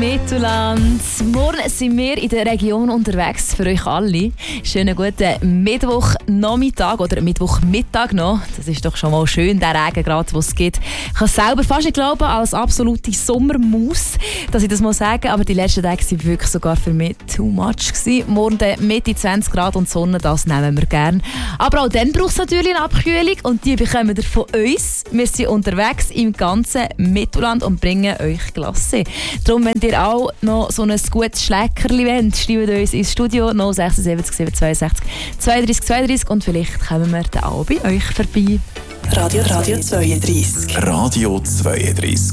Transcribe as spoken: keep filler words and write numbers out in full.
Mittelland. Morgen sind wir in der Region unterwegs für euch alle. Schönen guten Mittwochnachmittag oder Mittwochmittag noch. Das ist doch schon mal schön, der Regengrad, den es gibt. Ich kann selber fast nicht glauben, als absolute Sommermaus, dass ich das mal sage, aber die letzten Tage waren wirklich sogar für mich too much gewesen. Morgen Mitte zwanzig Grad und Sonne, das nehmen wir gerne. Aber auch dann braucht es natürlich eine Abkühlung und die bekommen wir von uns. Wir sind unterwegs im ganzen Mittelland und bringen euch Glasse. Darum, wenn ihr auch noch so ein gutes Schleckerli wollt, schreibt uns ins Studio null sechs sieben sieben zwei sechs zweiunddreißig zweiunddreißig und vielleicht kommen wir dann auch bei euch vorbei. Radio, Radio zweiunddreißig. Radio zweiunddreißig.